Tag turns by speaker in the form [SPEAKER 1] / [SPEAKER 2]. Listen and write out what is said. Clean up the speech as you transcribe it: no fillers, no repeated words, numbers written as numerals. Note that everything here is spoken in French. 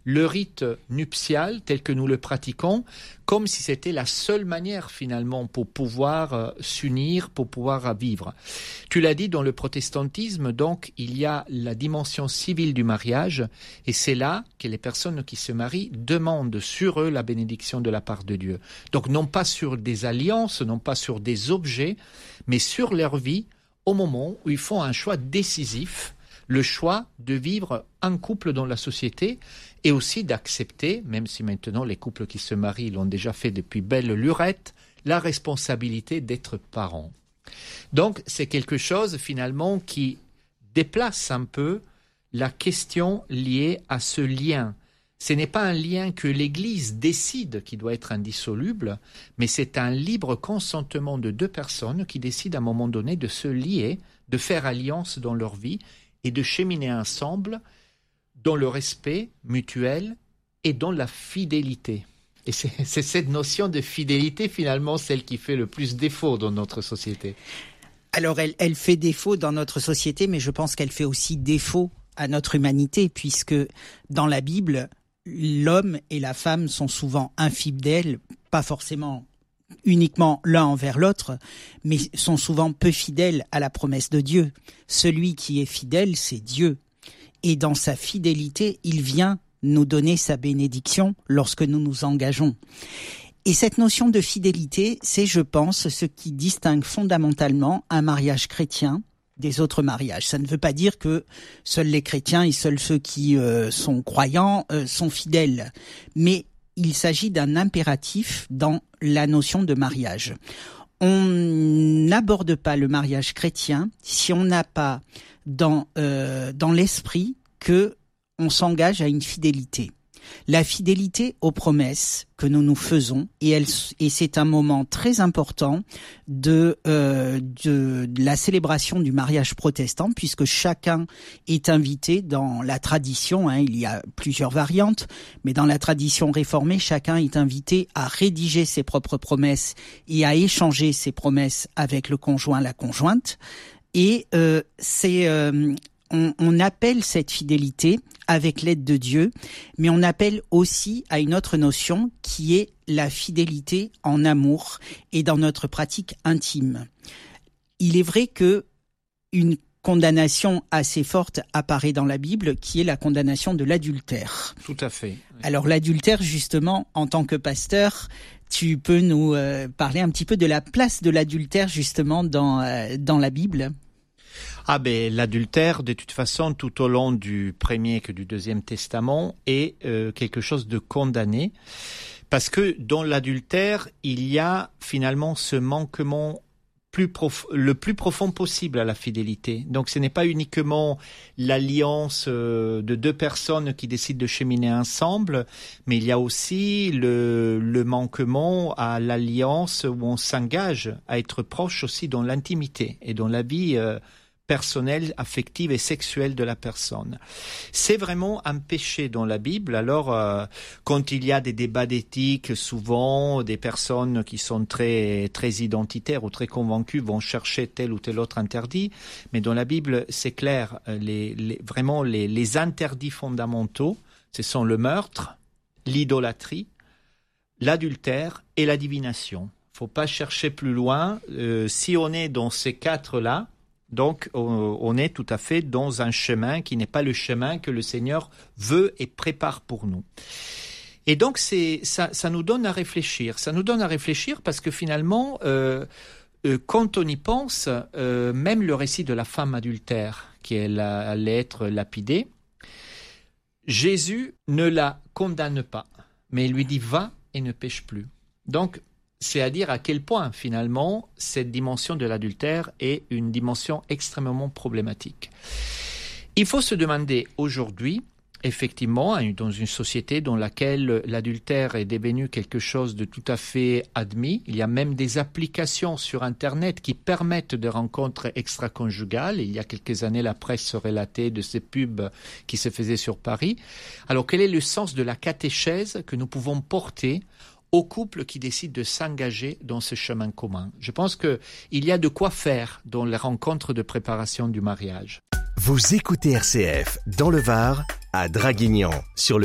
[SPEAKER 1] le rite nuptial tel que nous le pratiquons, comme si c'était la seule manière finalement pour pouvoir s'unir, pour pouvoir vivre. Tu l'as dit, dans le protestantisme, donc, il y a la dimension civile du mariage, et c'est là que les personnes qui se marient demandent sur eux la bénédiction de la part de Dieu. Donc non pas sur des alliances, non pas sur des objets, mais sur leur vie, au moment où ils font un choix décisif, le choix de vivre en couple dans la société et aussi d'accepter, même si maintenant les couples qui se marient l'ont déjà fait depuis belle lurette, la responsabilité d'être parents. Donc c'est quelque chose finalement qui déplace un peu la question liée à ce lien. Ce n'est pas un lien que l'Église décide qui doit être indissoluble, mais c'est un libre consentement de deux personnes qui décident à un moment donné de se lier, de faire alliance dans leur vie et de cheminer ensemble dans le respect mutuel et dans la fidélité. Et c'est cette notion de fidélité finalement celle qui fait le plus défaut dans notre société.
[SPEAKER 2] Alors elle fait défaut dans notre société, mais je pense qu'elle fait aussi défaut à notre humanité, puisque dans la Bible, l'homme et la femme sont souvent infidèles, pas forcément uniquement l'un envers l'autre, mais sont souvent peu fidèles à la promesse de Dieu. Celui qui est fidèle, c'est Dieu. Et dans sa fidélité, il vient nous donner sa bénédiction lorsque nous nous engageons. Et cette notion de fidélité, c'est, je pense, ce qui distingue fondamentalement un mariage chrétien des autres mariages. Ça ne veut pas dire que seuls les chrétiens et seuls ceux qui sont croyants sont fidèles, mais il s'agit d'un impératif dans la notion de mariage. On n'aborde pas le mariage chrétien si on n'a pas dans l'esprit que on s'engage à une fidélité. La fidélité aux promesses que nous nous faisons, et c'est un moment très important de la célébration du mariage protestant, puisque chacun est invité dans la tradition, il y a plusieurs variantes, mais dans la tradition réformée, chacun est invité à rédiger ses propres promesses et à échanger ses promesses avec le conjoint, la conjointe, et on appelle cette fidélité avec l'aide de Dieu, mais on appelle aussi à une autre notion qui est la fidélité en amour et dans notre pratique intime. Il est vrai que une condamnation assez forte apparaît dans la Bible, qui est la condamnation de l'adultère.
[SPEAKER 1] Tout à fait. Oui.
[SPEAKER 2] Alors l'adultère, justement, en tant que pasteur, tu peux nous parler un petit peu de la place de l'adultère, justement, dans la Bible ?
[SPEAKER 1] Ah ben l'adultère, de toute façon, tout au long du Premier que du Deuxième Testament, est quelque chose de condamné, parce que dans l'adultère, il y a finalement ce manquement le plus profond possible à la fidélité. Donc ce n'est pas uniquement l'alliance de deux personnes qui décident de cheminer ensemble, mais il y a aussi le manquement à l'alliance où on s'engage à être proche aussi dans l'intimité et dans la vie personnelle, affective et sexuelle de la personne. C'est vraiment un péché dans la Bible. Alors, quand il y a des débats d'éthique, souvent, des personnes qui sont très, très identitaires ou très convaincues vont chercher tel ou tel autre interdit. Mais dans la Bible, c'est clair, vraiment les interdits fondamentaux, ce sont le meurtre, l'idolâtrie, l'adultère et la divination. Faut pas chercher plus loin. Si on est dans ces quatre-là, donc, on est tout à fait dans un chemin qui n'est pas le chemin que le Seigneur veut et prépare pour nous. Et donc, ça nous donne à réfléchir. Ça nous donne à réfléchir parce que finalement, quand on y pense, même le récit de la femme adultère, qui allait être lapidée, Jésus ne la condamne pas, mais il lui dit « va et ne pêche plus ». Donc, c'est à dire à quel point, finalement, cette dimension de l'adultère est une dimension extrêmement problématique. Il faut se demander aujourd'hui, effectivement, dans une société dans laquelle l'adultère est devenu quelque chose de tout à fait admis, il y a même des applications sur Internet qui permettent des rencontres extra-conjugales. Il y a quelques années, la presse se relatait de ces pubs qui se faisaient sur Paris. Alors, quel est le sens de la catéchèse que nous pouvons porter aux couples qui décident de s'engager dans ce chemin commun? Je pense qu'il y a de quoi faire dans les rencontres de préparation du mariage.
[SPEAKER 3] Vous écoutez RCF dans le Var, à Draguignan, sur le